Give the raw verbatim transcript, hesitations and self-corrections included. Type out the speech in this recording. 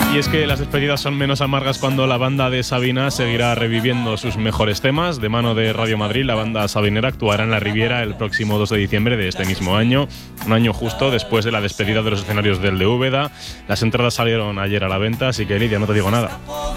Y es que las despedidas son menos amargas cuando la banda de Sabina seguirá reviviendo sus mejores temas. De mano de Radio Madrid, la banda sabinera actuará en la Riviera el próximo dos de diciembre de este mismo año, un año justo después de la despedida de los escenarios del de Úbeda. Las entradas salieron ayer a la venta, así que Lidia, no te digo nada.